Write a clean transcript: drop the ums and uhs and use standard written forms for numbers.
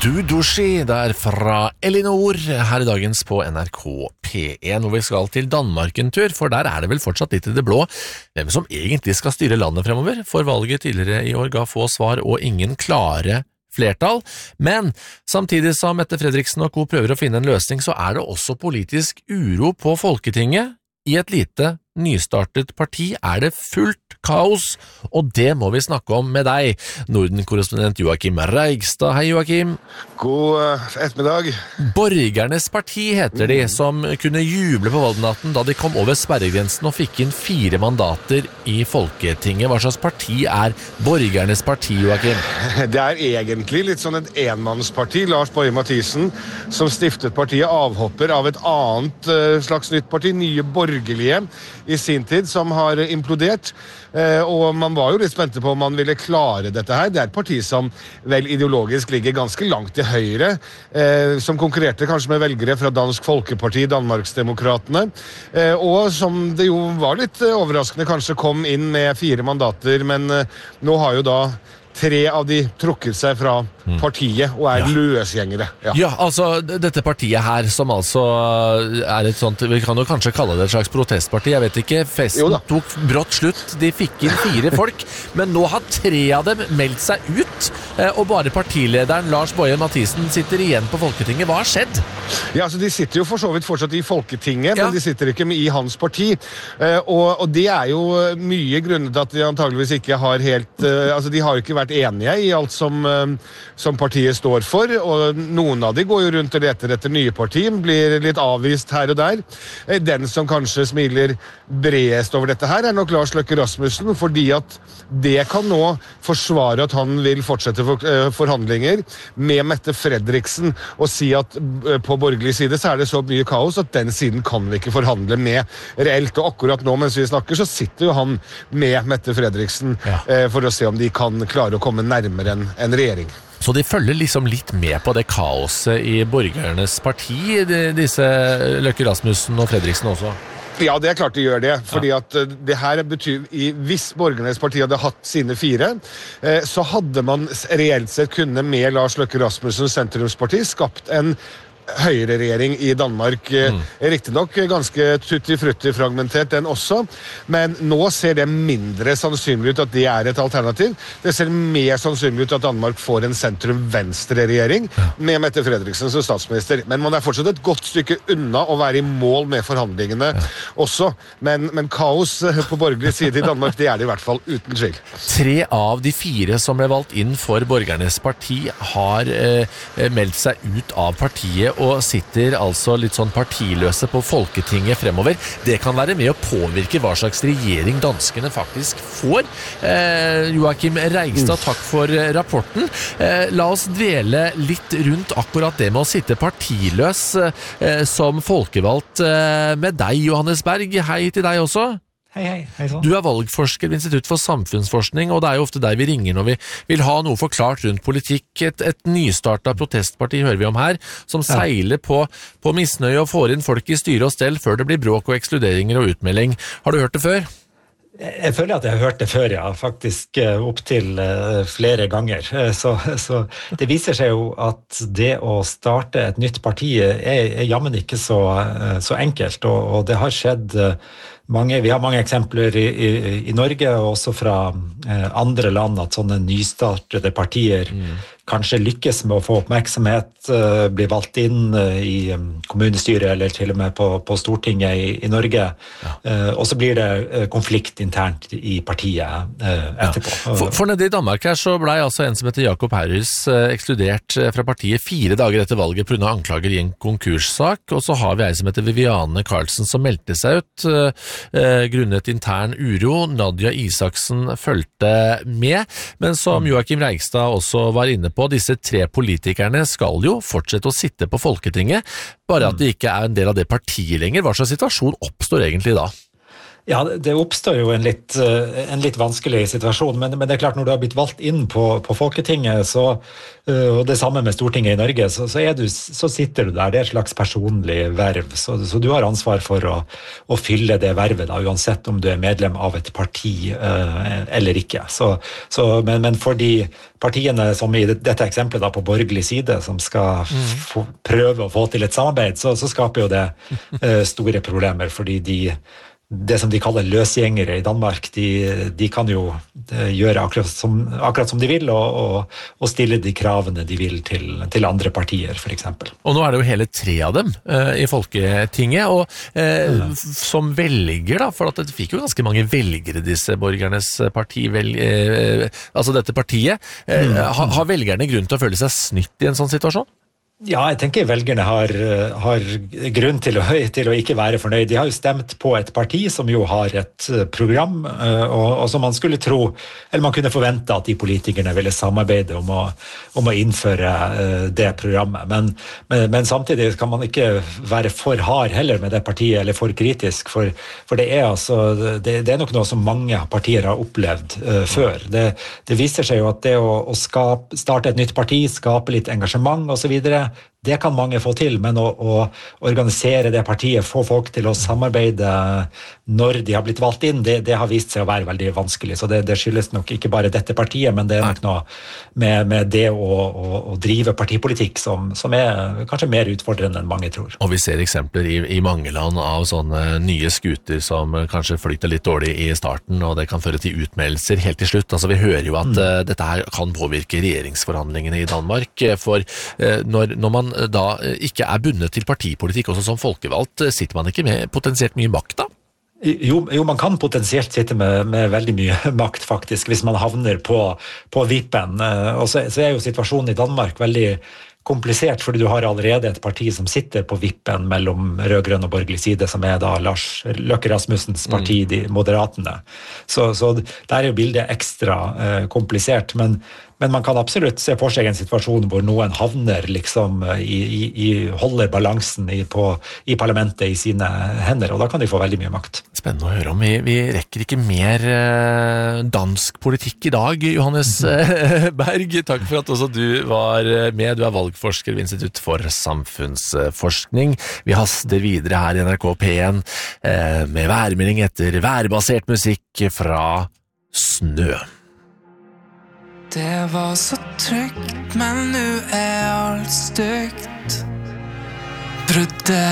Dudushi der fra Elinor her I dagens på NRK P1, hvor vi skal til Danmark en tur, for der det vel fortsatt litt I det blå hvem som egentlig skal styre landet fremover, for valget tidligere I år ga få svar og ingen klare flertall, men samtidig som Mette Fredriksen og co. prøver å finne en løsning, så det også politisk uro på Folketinget. I et lite nystartet parti det fullt kaos, og det må vi snakke om med deg, Norden-korrespondent Joachim Reigstad. Hei Joachim. God ettermiddag. Borgernes parti heter de, som kunne juble på valgnatten da de kom over sperregrensen og fikk inn 4 mandater I Folketinget. Hva slags parti Borgernes parti, Joachim? Det egentlig litt sånn et enmannsparti. Lars Boje Mathiesen, som stiftet partiet avhopper av et annet slags nytt parti, Nye Borgerlige, I sin tid, som har implodert. Og man var jo litt spente på om man ville klare dette her. Det et parti som vel ideologisk ligger ganske langt til høyre, som konkurrerte kanskje med velgere fra Dansk Folkeparti, Danmarksdemokratene, og som det jo var litt overraskende kanskje kom inn med 4 mandater, men nå har jo da 3 av de trukket seg fra partiet og løsgjengere. Ja, altså dette partiet her som altså et sånt, vi kan jo kanskje kalle det et slags protestparti, jeg vet ikke, festen tok brått slutt, de fikk inn 4 folk, men nå har 3 av dem meldt seg ut, og bare partilederen Lars Boje Mathiesen sitter igjen på Folketinget. Hva har skjedd? Ja, altså de sitter jo for så vidt fortsatt I Folketinget, men de sitter ikke I hans parti, og det jo mye grunnet til at de antageligvis ikke har helt, altså de har ikke vært enige I alt som partiet står for, og noen av de går jo rundt og leter etter nye parti, blir litt avvist her og der. Den som kanskje smiler bredest over dette her nok Lars Løkke Rasmussen, fordi at det kan nå forsvare at han vil fortsette forhandlinger med Mette Fredriksen, og si at på borgerlig side så det så mye kaos at den siden kan vi ikke forhandle med reelt, og akkurat nå mens vi snakker så sitter jo han med Mette Fredriksen for å se om de kan klare å komme nærmere en regjering. Så de følger liksom litt med på det kaoset I borgernes parti, disse Løkke Rasmussen og Fredriksen også? Ja, det klart de gjør det, fordi at det her betyr, hvis borgernes parti hadde hatt sine 4, så hadde man reelt sett kunne med Lars Løkke Rasmussen sentrumsparti skapt en høyreregjering I Danmark, riktig nok ganske tutti-frutti fragmentert den også, men nå ser det mindre sannsynlig ut at det et alternativ. Det ser mer sannsynlig ut at Danmark får en sentrum-venstre-regjering med Mette Fredriksen som statsminister, men man fortsatt et godt stykke unna å være I mål med forhandlingene også, men kaos på borgerlig side I Danmark, det det I hvert fall uten tvil. 3 av de 4 som ble valgt inn for borgernes parti har meldt seg ut av partiet og sitter altså litt sånn partiløse på Folketinget fremover. Det kan være med å påvirke hva slags regjering danskene faktisk får. Joachim Reigstad, takk for rapporten. La oss dvele litt rundt akkurat det med å sitte partiløs som folkevalgt med deg, Johannes Berg. Hei til deg også. Hei, sånn. Du valgforsker ved Institutt for samfunnsforskning, og det jo ofte deg vi ringer når vi vil ha noe forklart rundt politikk. Et nystartet protestparti hører vi om her, som seiler på misnøye og får inn folk I styre og stell før det blir bråk og ekskluderinger og utmelding. Har du hørt det før? Jeg føler at jeg har hørt det før, faktisk opp til flere ganger. Så det viser seg jo at det å starte et nytt parti jammen ikke så enkelt, og det har skjedd vi har mange eksempler I Norge og også fra andre land at sånne nystartede partier kanskje lykkes med å få oppmerksomhet, bli valgt inn I kommunestyret eller til og med på Stortinget I Norge, og så blir det konflikt internt I partiet etterpå. For nede I Danmark her så ble altså en som heter Jakob Harris ekskludert fra partiet 4 dager etter valget på grunn av anklager I en konkurssak, og så har vi en som heter Viviane Karlsen som meldte seg ut grunnet intern uro. Nadia Isaksen følte med, men som Joachim Reigstad også var inne på, disse 3 politikerne skal jo fortsette å sitte på Folketinget, bare at de ikke en del av det partiet lenger. Hva slags situasjon oppstår egentlig da? Ja, det oppstår jo en litt vanskelig situasjon, men det klart når du har blitt valgt inn på Folketinget, og det samme med Stortinget i Norge, så sitter du der, det et slags personlig verv, så du har ansvar for å fylle det vervet, da, uansett om du medlem av et parti eller ikke. Men for de partiene som i dette eksempelet da, på borgerlig side, som skal prøve å få til et samarbeid, så skaper jo det store problemer, fordi det som de kaller løsgjengere i Danmark, de kan jo gjøre akkurat som de vil, og stille de kravene de vil til andre partier, for eksempel. Og nå det jo hele 3 av dem i Folketinget, og som velger da, for at det fikk jo ganske mange velgere, disse borgernes parti, altså dette partiet. Har velgerne grunn til å føle seg snytt i en sånn situasjon? Ja, jeg tenker velgerne har grunn til å ikke være fornøyd. De har jo stemt på et parti som jo har et program, og som man skulle tro, eller man kunne forvente at de politikerne ville samarbeide om å innføre det programmet. Men samtidig kan man ikke være for hard heller med det partiet, eller for kritisk, for det det nok noe som mange partier har opplevd før. Det viser seg jo at det å starte et nytt parti, skape litt engasjement og så videre, det kan mange få til, men å organisere det partiet, få folk til å samarbeide når de har blitt valgt inn, det har vist seg å være veldig vanskelig. Så det skyldes nok ikke bare dette partiet, men det nok noe med det å drive partipolitikk som kanskje mer utfordrende enn mange tror. Og vi ser eksempler i mange land av sånne nye skuter som kanskje flyter litt dårlig i starten, og det kan føre til utmeldelser helt til slutt. Altså vi hører jo at dette her kan påvirke regjeringsforhandlingene i Danmark, for når man da ikke bundet til partipolitikk også som folkevalgt, sitter man ikke med potensielt mye makt da? Jo, man kan potensielt sitte med veldig mye makt faktisk, hvis man havner på vippen. Og så jo situasjonen i Danmark veldig komplisert, fordi du har allerede et parti som sitter på vippen mellom rødgrønn og borgerlig side, som da Lars Løkke Rasmussens parti, de Moderatene. Så der jo bildet ekstra komplisert, men man kan absolutt se for seg en situasjon hvor noen havner liksom holder balansen i parlamentet i sine hender, og da kan de få veldig mye makt. Spennende å høre om. Vi rekker ikke mer dansk politikk i dag, Johannes Berg. Takk for at også du var med. Du valgforsker ved Institutt for samfunnsforskning. Vi haster videre her i NRK P1 med værmelding etter værbasert musikk fra Snø. Det var så trygt, men nu alt stygt. Bruddet